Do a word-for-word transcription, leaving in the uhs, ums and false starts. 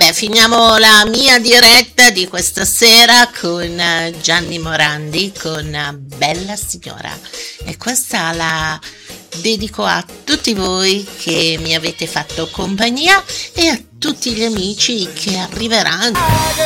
Beh, finiamo la mia diretta di questa sera con eh, Gianni Morandi, con eh, Bella Signora. E questa la dedico a tutti voi che mi avete fatto compagnia e a tutti gli amici che arriveranno.